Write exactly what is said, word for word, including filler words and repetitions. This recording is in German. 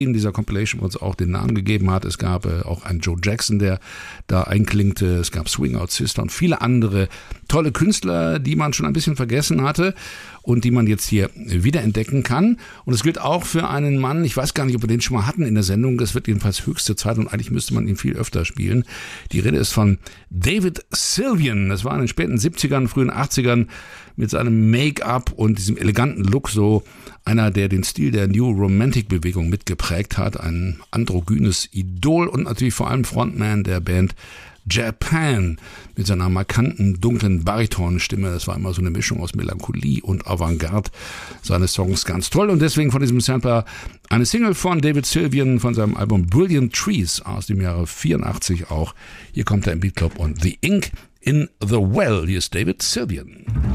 in dieser Compilation uns auch den Namen gegeben hat. Es gab äh, auch einen Joe Jackson, der da einklingte. Es gab Swing Out Sister und viele andere tolle Künstler, die man schon ein bisschen vergessen hatte und die man jetzt hier wiederentdecken kann. Und es gilt auch für einen Mann, ich weiß gar nicht, ob wir den schon mal hatten in der Sendung, es wird jedenfalls höchste Zeit und eigentlich müsste man ihn viel öfter spielen. Die Rede ist von David Sylvian. Das war in den späten siebzigern, frühen achtzigern mit seinem Make-up und diesem eleganten Look so einer, der den Stil der New Romantic-Bewegung mitgeprägt hat. Ein androgynes Idol und natürlich vor allem Frontman der Band Japan mit seiner markanten, dunklen Baritonstimme. Das war immer so eine Mischung aus Melancholie und Avantgarde. Seine Songs ganz toll und deswegen von diesem Sampler eine Single von David Sylvian von seinem Album Brilliant Trees aus dem Jahre vierundachtzig auch. Hier kommt er im Beat Club und The Ink in the Well. Hier ist David Sylvian.